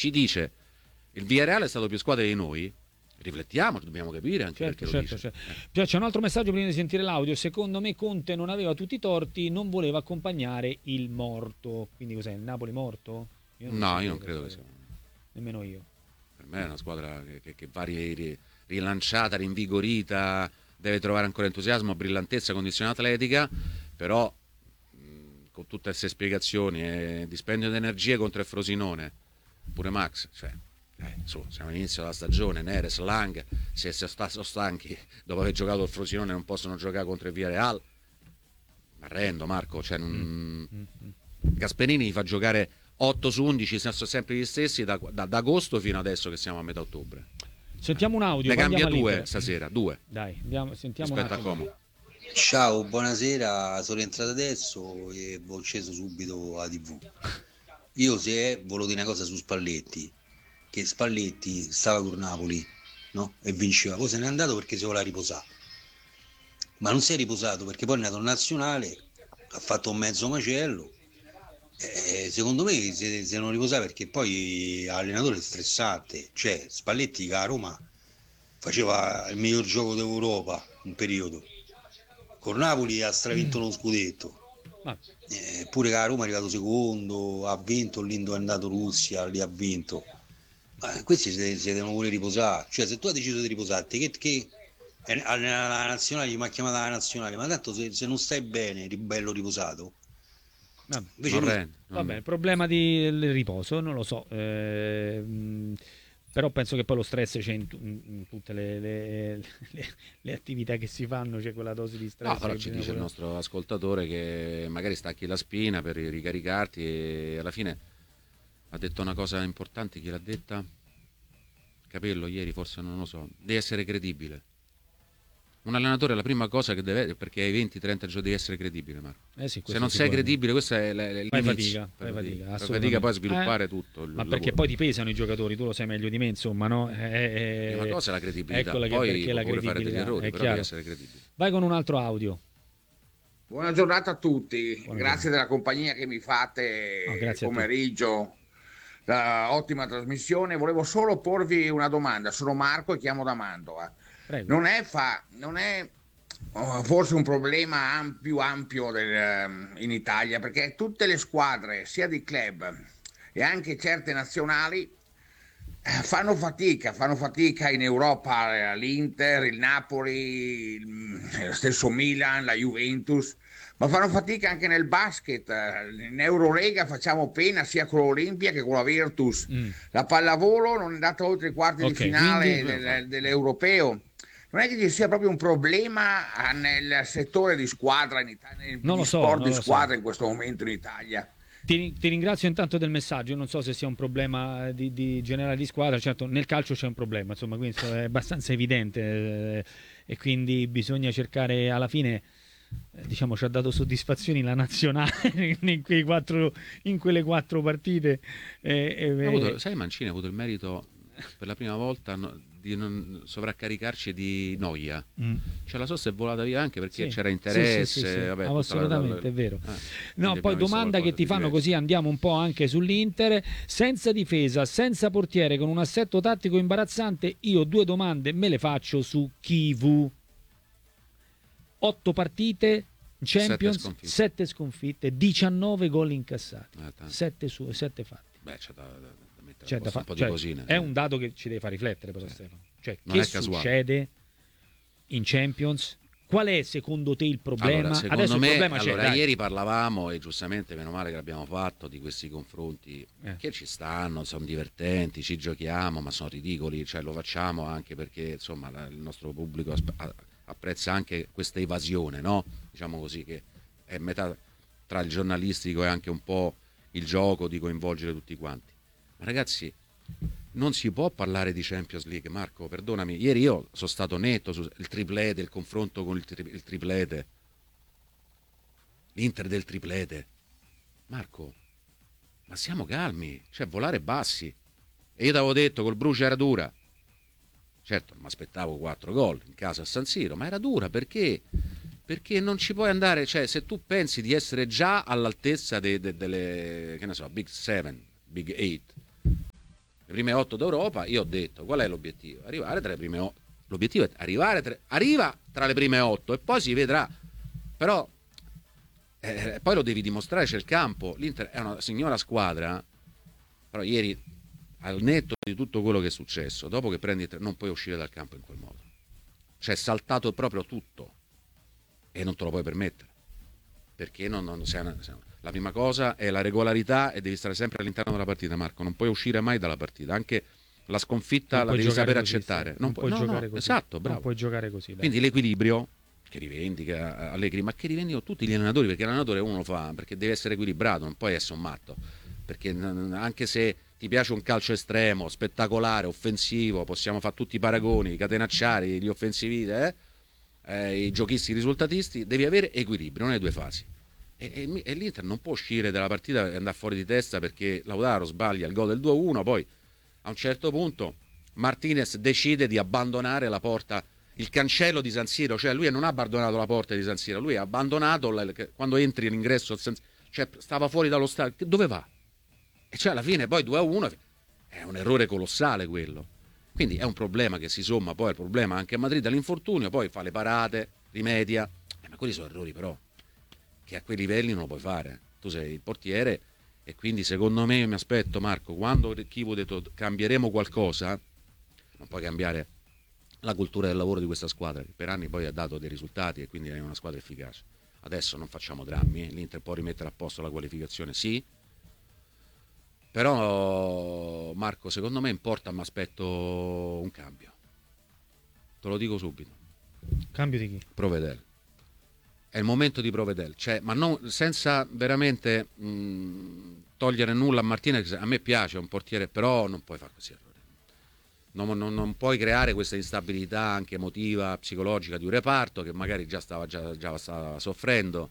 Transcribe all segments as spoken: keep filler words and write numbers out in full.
ci dice il Villarreal è stato più squadra di noi, riflettiamo, dobbiamo capire anche certo, perché certo, lo dice. certo. Cioè, c'è un altro messaggio prima di sentire l'audio. Secondo me Conte non aveva tutti i torti, non voleva accompagnare il morto. Quindi cos'è, il Napoli morto? Io no, io non credo che sia. Nemmeno io. Per me è una squadra che, che, che va rilanciata, rinvigorita, deve trovare ancora entusiasmo, brillantezza, condizione atletica, però mh, con tutte queste spiegazioni, eh, dispendio di energie contro il Frosinone, pure Max, cioè, eh, su, siamo all'inizio della stagione, Neres, Lang, se si sono stanchi dopo aver giocato il Frosinone non possono giocare contro il Villarreal, mi arrendo Marco, cioè, non... mm. Gasperini fa giocare otto su undici, sono sempre gli stessi da, da, da agosto fino adesso che siamo a metà ottobre. Sentiamo un audio. Ne cambia due stasera, due. Dai, andiamo, sentiamo rispetto a Como. Ciao, buonasera, sono rientrato adesso e ho acceso subito la tivù. Io se volevo dire una cosa su Spalletti, che Spalletti stava con Napoli, no? E vinceva, poi se n'è andato perché si voleva riposare. Ma non si è riposato perché poi è nato in nazionale, ha fatto un mezzo macello. Eh, secondo me se, se non riposava perché poi allenatore è stressante, cioè Spalletti che a Roma faceva il miglior gioco d'Europa un periodo, con Napoli ha stravinto uno scudetto, eh, pure che a Roma è arrivato secondo, ha vinto, l'Indo è andato in Russia, lì ha vinto, ma questi si, si devono pure riposare, cioè se tu hai deciso di riposarti che, che alla nazionale gli mi ha chiamato la nazionale, ma tanto se, se non stai bene, bello riposato. Vabbè, non lui, rende, non vabbè, il problema di, del riposo non lo so, eh, però penso che poi lo stress c'è in, in tutte le, le, le, le attività che si fanno, c'è quella dose di stress. No, però ci dice il nostro ascoltatore che magari stacchi la spina per ricaricarti e alla fine ha detto una cosa importante. Chi l'ha detta? Capello ieri, forse, non lo so. Devi essere credibile. Un allenatore la prima cosa che deve, perché hai venti trenta giorni devi essere credibile, Marco. Eh sì, se non sei credibile, questo è il fai fatica, fai fatica, fai fatica poi a sviluppare eh, tutto il ma lavoro. Perché poi ti pesano i giocatori, tu lo sai meglio di me, insomma, no? Eh, la prima cosa è la credibilità, eccola poi puoi la pure fare degli errori, però chiaro. devi essere credibile. Vai con un altro audio. Buona giornata a tutti, Buona grazie giornata. della compagnia che mi fate no, pomeriggio, la ottima trasmissione. Volevo solo porvi una domanda, sono Marco e chiamo da Mantova. Prego. Non è, fa, non è oh, forse un problema am- più ampio del, um, in Italia, perché tutte le squadre, sia di club e anche certe nazionali, eh, fanno fatica, fanno fatica in Europa, eh, l'Inter, il Napoli, il, lo stesso Milan, la Juventus, ma fanno fatica anche nel basket. In Eurolega facciamo pena sia con l'Olimpia che con la Virtus. Mm. La pallavolo non è andata oltre i quarti okay, di finale quindi... del, dell'Europeo. Non è che ci sia proprio un problema nel settore di squadra in Italia, nel non lo so, sport di squadra so. in questo momento in Italia. Ti, ti ringrazio intanto del messaggio. Io non so se sia un problema di, di generale di squadra, certo nel calcio c'è un problema, insomma, quindi è abbastanza evidente eh, e quindi bisogna cercare alla fine, eh, diciamo, ci ha dato soddisfazioni la nazionale in, quei quattro, in quelle quattro partite. Eh, eh, avuto, sai, Mancini ha avuto il merito per la prima volta no, di non sovraccaricarci di noia, mm. cioè la sosta è volata via anche perché sì. c'era interesse, sì, sì, sì, sì. Vabbè, assolutamente la... è vero. Ah, no, poi domanda che ti fanno così andiamo un po' anche sull'Inter, senza difesa, senza portiere, con un assetto tattico imbarazzante. Io due domande me le faccio su Kivu. Otto partite Champions, sette sconfitte, sette sconfitte diciannove gol incassati, ah, sette su sette fatti. Beh, c'è da, da... Cioè, da fa- un po' cioè, di cosine, è eh. un dato che ci deve far riflettere, però, eh. Stefano. Cioè, non che succede in Champions? Qual è secondo te il problema? Allora, secondo Adesso me, il problema allora, c'è, dai. ieri parlavamo e giustamente meno male che l'abbiamo fatto di questi confronti eh. che ci stanno, sono divertenti, ci giochiamo, ma sono ridicoli, cioè lo facciamo anche perché insomma la, il nostro pubblico apprezza anche questa evasione, no? Diciamo così, che è metà tra il giornalistico e anche un po' il gioco di coinvolgere tutti quanti. Ragazzi, non si può parlare di Champions League, Marco, perdonami. Ieri io sono stato netto sul triplete, il confronto con il, tri- il triplete, l'Inter del triplete. Marco, ma siamo calmi, cioè volare bassi. E io ti avevo detto col Brucia era dura. Certo, non mi aspettavo quattro gol in casa a San Siro, ma era dura perché? Perché non ci puoi andare, cioè se tu pensi di essere già all'altezza de- de- delle, che ne so, Big Seven, Big Eight, le prime otto d'Europa. Io ho detto, qual è l'obiettivo? Arrivare tra le prime otto. L'obiettivo è arrivare tra, arriva tra le prime otto e poi si vedrà. Però eh, poi lo devi dimostrare, c'è il campo. L'Inter è una signora squadra, però ieri, al netto di tutto quello che è successo, dopo che prendi tre, non puoi uscire dal campo in quel modo. Cioè, è saltato proprio tutto e non te lo puoi permettere, perché non, non sei una, sei una, la prima cosa è la regolarità e devi stare sempre all'interno della partita, Marco. Non puoi uscire mai dalla partita, anche la sconfitta non la devi saper così, accettare. Non, non puoi puoi giocare no, così. Esatto, bravo. Non puoi giocare così. Dai. Quindi l'equilibrio che rivendica Allegri, ma che rivendicano tutti gli allenatori, perché l'allenatore uno lo fa perché deve essere equilibrato, non puoi essere un matto, perché anche se ti piace un calcio estremo, spettacolare, offensivo, possiamo fare tutti i paragoni, i catenacciari, gli offensivi, eh? Eh, i giochisti risultatisti, devi avere equilibrio nelle due fasi. E, e, e l'Inter non può uscire dalla partita e andare fuori di testa perché Lautaro sbaglia il gol del due a uno, poi a un certo punto Martinez decide di abbandonare la porta, il cancello di San Siro, cioè lui non ha abbandonato la porta di San Siro, lui ha abbandonato la, quando entri all'ingresso, cioè stava fuori dallo stadio, dove va? E cioè alla fine poi due a uno è un errore colossale quello. Quindi è un problema che si somma poi al problema anche a Madrid all'infortunio, poi fa le parate, rimedia, eh, ma quelli sono errori però che a quei livelli non lo puoi fare. Tu sei il portiere e quindi secondo me io mi aspetto, Marco, quando Chivo ha detto cambieremo qualcosa, non puoi cambiare la cultura del lavoro di questa squadra che per anni poi ha dato dei risultati e quindi è una squadra efficace. Adesso non facciamo drammi, eh. L'Inter può rimettere a posto la qualificazione, sì, però Marco secondo me importa, mi aspetto un cambio, te lo dico subito. Cambio di chi? Provedel, è il momento di Provedel, cioè, ma non, senza veramente mh, togliere nulla a Martinez. A me piace, è un portiere, però non puoi fare questi errori, non, non, non puoi creare questa instabilità anche emotiva, psicologica di un reparto che magari già stava, già, già stava soffrendo,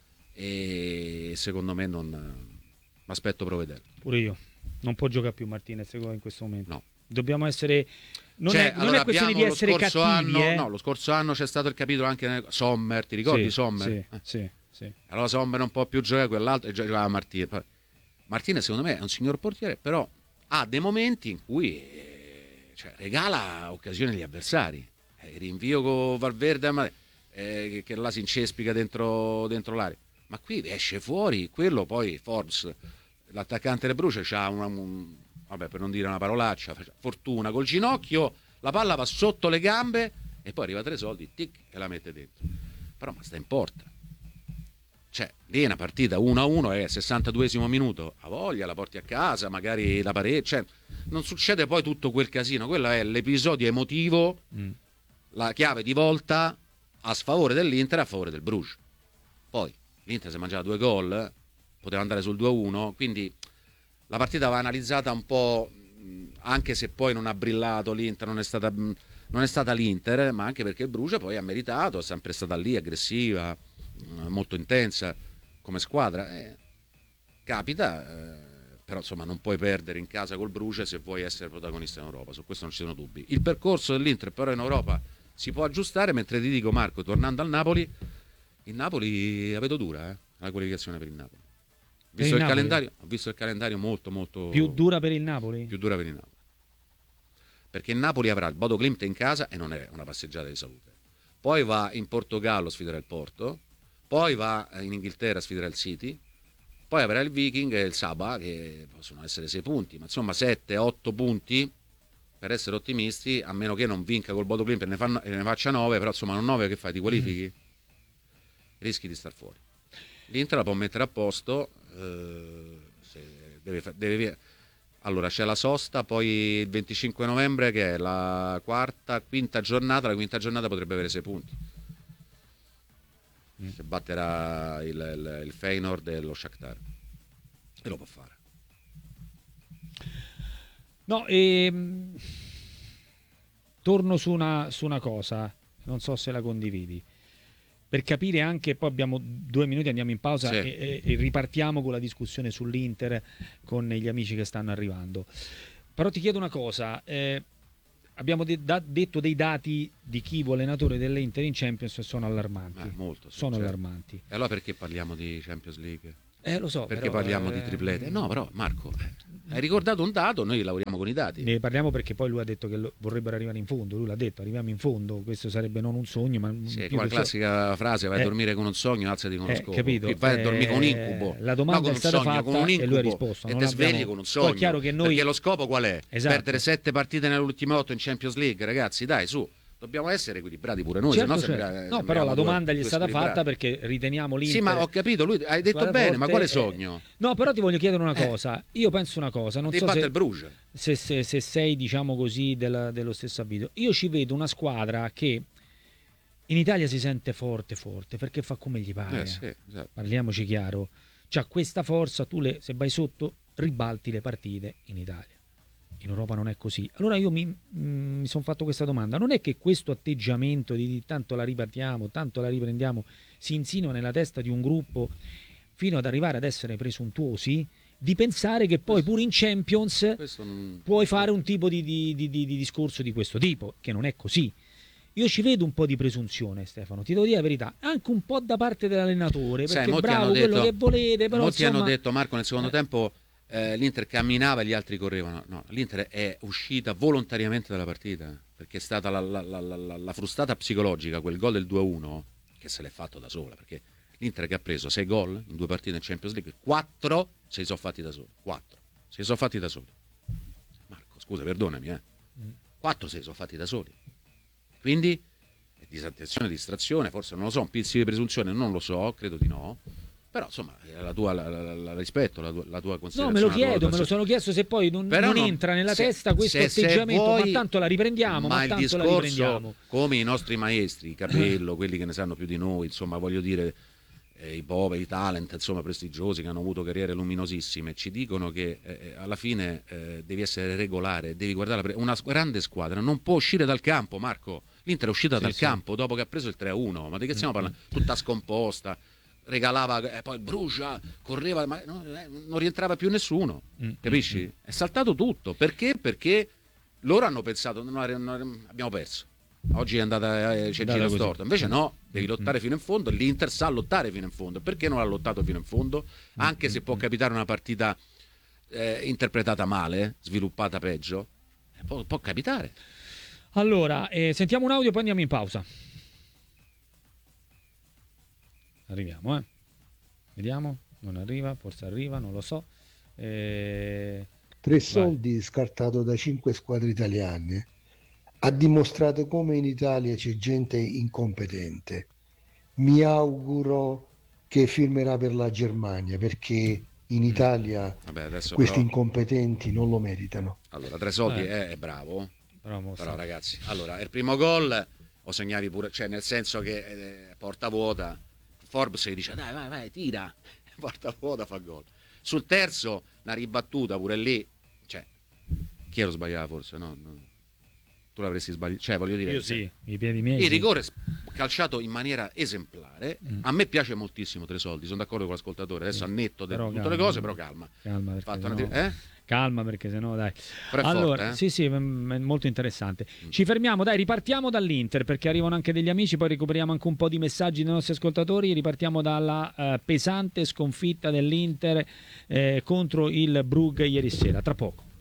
e secondo me non mi aspetto Provedel. Pure io. Non può giocare più Martinez in questo momento. No. Dobbiamo essere... Non, cioè, è, non allora è questione di essere lo scorso cattivi. Anno, eh? no, lo scorso anno c'è stato il capitolo anche nel... Sommer, ti ricordi sì, Sommer? Sì, eh. sì, sì. Allora Sommer non può più giocare, quell'altro e giocava Martinez. Martinez secondo me è un signor portiere, però ha dei momenti in cui eh, cioè, regala occasioni agli avversari. Eh, il rinvio con Valverde eh, che là si incespica dentro, dentro l'area. Ma qui esce fuori, quello poi Forbes, l'attaccante del Bruce, c'ha una, un, vabbè, per non dire una parolaccia, fortuna col ginocchio, la palla va sotto le gambe e poi arriva tre soldi, tic, e la mette dentro. Però ma sta in porta. Cioè, lì è una partita uno a uno, è sessantaduesimo minuto, a voglia, la porti a casa, magari la parete, cioè, non succede poi tutto quel casino, quello è l'episodio emotivo, mm. la chiave di volta a sfavore dell'Inter, a favore del Bruges. Poi l'Inter si è mangiato due gol, poteva andare sul due a uno, quindi la partita va analizzata un po', anche se poi non ha brillato l'Inter, non è stata, non è stata l'Inter, ma anche perché il Bruges poi ha meritato, è sempre stata lì aggressiva, molto intensa come squadra. Eh, capita, eh, però insomma non puoi perdere in casa col Bruges se vuoi essere protagonista in Europa, su questo non ci sono dubbi. Il percorso dell'Inter però in Europa si può aggiustare, mentre ti dico, Marco, tornando al Napoli, il Napoli la vedo dura, eh, la qualificazione per il Napoli. Visto il, il calendario, ho visto il calendario molto molto più dura per il Napoli? Più dura per il Napoli. Perché il Napoli avrà il Bodo Glimt in casa e non è una passeggiata di salute. Poi va in Portogallo a sfidare il Porto, poi va in Inghilterra a sfidare il City, poi avrà il Viking e il Sabah, che possono essere sei punti, ma insomma sette otto punti per essere ottimisti, a meno che non vinca col Bodo Glimt e ne, fanno, e ne faccia nove, però insomma non nove che fai, ti qualifichi? Mm. Rischi di star fuori. L'Inter la può mettere a posto, eh, se deve, deve, allora c'è la sosta, poi il venticinque novembre che è la quarta, quinta giornata, la quinta giornata potrebbe avere sei punti. Mm. Se batterà il, il, il Feyenoord e lo Shakhtar, e lo può fare. No, ehm, torno su una, su una cosa, non so se la condividi, per capire anche, poi abbiamo due minuti, andiamo in pausa, sì. e, e ripartiamo con la discussione sull'Inter con gli amici che stanno arrivando. Però ti chiedo una cosa, eh, abbiamo de- da- detto dei dati di Chivo, allenatore dell'Inter in Champions, sono allarmanti. Eh, molto, sì, sono certo. allarmanti. E allora perché parliamo di Champions League? Eh, lo so. Perché però, parliamo eh, di triplete? No, però Marco, hai ricordato un dato, noi lavoriamo parliamo con i dati. Ne parliamo perché poi lui ha detto che lo, vorrebbero arrivare in fondo, lui l'ha detto, arriviamo in fondo, questo sarebbe non un sogno, ma sì, più la classica so... frase, vai eh, a dormire con un sogno, alzati con uno eh, scopo. capito? Qui vai eh, a dormire con un incubo. La domanda no, è stata sogno, fatta con un incubo, e lui ha risposto. E non ti abbiamo... svegli con un sogno. Poi è chiaro che noi... Perché lo scopo qual è? Esatto. Perdere sette partite nelle ultime otto in Champions League, ragazzi, dai, su. Dobbiamo essere equilibrati pure noi, certo, se no certo. sembra, no, però la domanda due, gli è stata fatta perché riteniamo l'Inter. Sì, ma ho capito, lui hai detto bene, forte, ma quale sogno? Eh, no, però ti voglio chiedere una cosa. Eh. Io penso una cosa, non ti so batte se, il Bruges. Se, se, se sei, diciamo così, del, dello stesso avviso. Io ci vedo una squadra che in Italia si sente forte, forte, perché fa come gli pare. Eh, sì, esatto. Parliamoci chiaro. C'ha questa forza, tu le, se vai sotto ribalti le partite in Italia. In Europa non è così. Allora io mi, mm, mi sono fatto questa domanda. Non è che questo atteggiamento di, di tanto la ripartiamo, tanto la riprendiamo, si insinua nella testa di un gruppo fino ad arrivare ad essere presuntuosi di pensare che poi pure in Champions non... puoi fare un tipo di, di, di, di, di discorso di questo tipo, che non è così. Io ci vedo un po' di presunzione, Stefano, ti devo dire la verità, anche un po' da parte dell'allenatore, perché Sai, bravo detto, quello che volete, però molti insomma... hanno detto, Marco, nel secondo eh. tempo eh, l'Inter camminava e gli altri correvano. No, l'Inter è uscita volontariamente dalla partita, perché è stata la, la, la, la, la frustata psicologica, quel gol del due a uno, che se l'è fatto da sola, perché l'Inter che ha preso sei gol in due partite in Champions League, quattro se li sono fatti da soli, quattro se li sono fatti da soli. Marco, scusa, perdonami, eh. quattro se li sono fatti da soli. Quindi disattenzione, distrazione, forse non lo so, un pizzico di presunzione, non lo so, credo di no. Però insomma, la tua la, la, la rispetto, la tua, la tua considerazione. No, me lo chiedo, me lo sono chiesto se poi non, non, non entra nella se, testa questo se, atteggiamento, se vuoi, ma tanto la riprendiamo, ma, ma tanto discorso, la riprendiamo. Come i nostri maestri, Capello, quelli che ne sanno più di noi, insomma, voglio dire, eh, i poveri, i talent, insomma, prestigiosi, che hanno avuto carriere luminosissime, ci dicono che eh, alla fine eh, devi essere regolare, devi guardare la pre- una grande squadra non può uscire dal campo, Marco. L'Inter è uscita sì, dal sì. campo dopo che ha preso il tre a uno, ma di che stiamo parlando? Tutta scomposta, regalava, eh, poi Brugia correva, ma no, eh, non rientrava più nessuno, mm. capisci? È saltato tutto, perché? Perché loro hanno pensato, non, non, abbiamo perso, oggi è andata, eh, c'è il giro storto, invece no, devi lottare mm. fino in fondo, l'Inter sa lottare fino in fondo, perché non ha lottato fino in fondo? Anche mm. se può capitare una partita eh, interpretata male, sviluppata peggio, può, può capitare. Allora, eh, sentiamo un audio e poi andiamo in pausa. Arriviamo, eh. Vediamo, non arriva, forse arriva, non lo so. Eh... Tre soldi scartato da cinque squadre italiane ha dimostrato come in Italia c'è gente incompetente. Mi auguro che firmerà per la Germania, perché in Italia Vabbè, questi però... incompetenti non lo meritano. Allora, Tre soldi eh. è, è bravo. Però, però ragazzi, allora il primo gol lo segnavi pure, cioè nel senso che eh, porta vuota, Forbes gli dice dai vai vai tira, porta vuota fa gol. Sul terzo una ribattuta pure lì, cioè chi ero sbagliato forse no, no. Tu l'avresti sbagliato, cioè voglio dire io sì, i piedi miei il sì. rigore calciato in maniera esemplare. mm. A me piace moltissimo Tre soldi, sono d'accordo con l'ascoltatore, adesso sì. a netto di tutte calma, le cose, però calma calma Fatto no. una... eh? Calma perché sennò dai. Però allora, forte, eh? sì, sì, è molto interessante. Ci fermiamo, dai, ripartiamo dall'Inter perché arrivano anche degli amici, poi recuperiamo anche un po' di messaggi dei nostri ascoltatori. Ripartiamo dalla uh, pesante sconfitta dell'Inter eh, contro il Brugge ieri sera. Tra poco.